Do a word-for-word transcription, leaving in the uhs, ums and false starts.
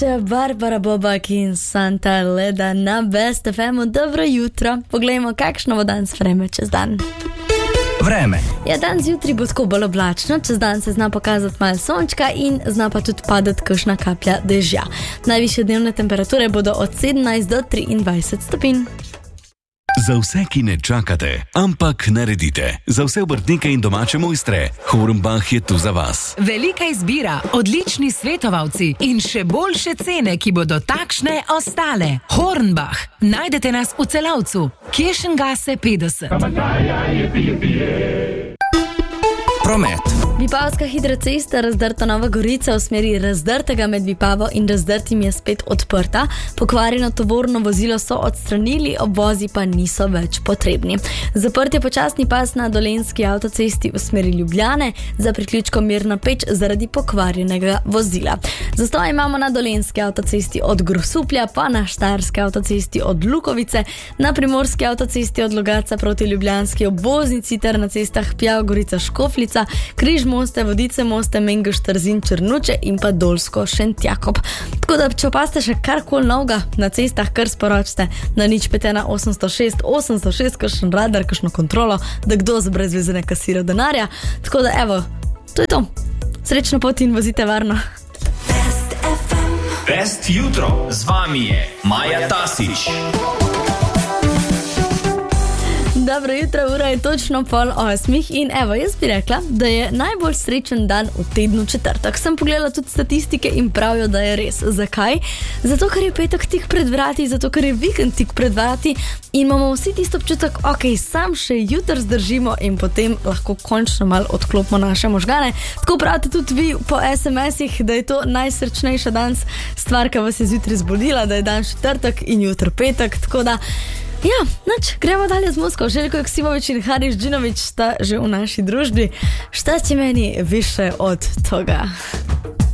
Barbara Bobak in Santa Leda na Best ef emu. Dobro jutro. Poglejmo, kakšno bo danes vreme čez dan. Vreme. Ja, danes jutri bo tako bolj oblačno, čez dan se zna pokazati malo sončka in zna pa tudi padati kakšna kaplja dežja. Najvišje dnevne temperature bodo od sedemnajst do triindvajset stopinj. Za vse, ki ne čakate, ampak naredite. Za vse obrtnike in domače mojstre, Hornbach je tu za vas. Velika izbira, odlični svetovalci in še boljše cene, ki bodo takšne ostale. Hornbach. Najdete nas v Celavcu. Kiršengase petdeset. Promet. Vipavska hitra cesta Razdrta Nova Gorica v smeri Razdrtega med Vipavo in Razdrtim je spet odprta. Pokvarjeno tovorno vozilo so odstranili, obvozi pa niso več potrebni. Zaprt je počasni pas na Dolenjski avtocesti v smeri Ljubljane za priključkom Mirna Peč zaradi pokvarjenega vozila. Zastoj imamo na Dolenjski avtocesti od Grosuplja pa na Štajerski avtocesti od Lukovice, na Primorski avtocesti od Logatca proti Ljubljanski obvoznici ter na cestah Pjav, Gorica, Škofljica, Križ Moste, Vodice Moste, Mengeš, Trzin, Črnuče in pa Dolsko, Šentjakob. Tako da, če opaste še karkoli novega na cestah, kar sporočite na nič pet ena osemsto šest osemsto šest, kakšen radar, kakšno kontrolo, da kdo z brez veze ne kasira denarja. Tako da, evo, to je to. Srečno pot in vozite varno. Best jutro, z vami je Maja Tasić. Dobro jutro, ura je točno pol osmih in evo, jaz bi rekla, da je najbolj srečen dan v tednu četrtek. Sem pogledala tudi statistike in pravijo, da je res. Zakaj? Zato, ker je petek tik pred vrati, zato, ker je vikend tik pred vrati in imamo vsi tisto občutek, ok, sam še jutr zdržimo in potem lahko končno malo odklopimo naše možgane. Tako pravite tudi vi po es em esih, da je to najsrečnejša danes stvar, ki vas je zjutraj zbudila, da je dan četrtek in jutr petek, tako da ja, nač, gremo dalje z muziko. Željko Joksimović in Haris Džinović sta že v naši družbi. Šta će meni više od toga?